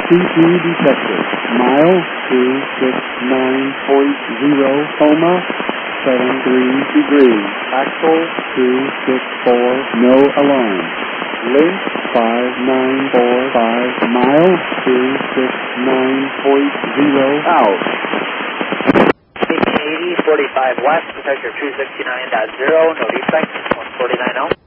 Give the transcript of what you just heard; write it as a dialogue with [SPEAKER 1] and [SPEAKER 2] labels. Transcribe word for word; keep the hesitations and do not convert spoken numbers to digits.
[SPEAKER 1] C P detected. Mile two six nine point zero, coma, seven three degrees. Axle two six four, no alarm. Link five nine four five, mile two six nine point zero, out.
[SPEAKER 2] eighty, forty-five west, pressure two sixty-nine point zero, no defect, one forty-nine out.